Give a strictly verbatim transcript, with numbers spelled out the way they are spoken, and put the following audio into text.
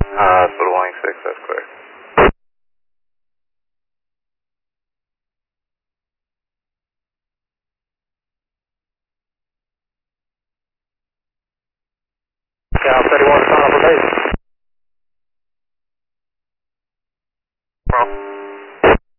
Uh, Hospital one six, that's correct. Cal thirty-one, final for base.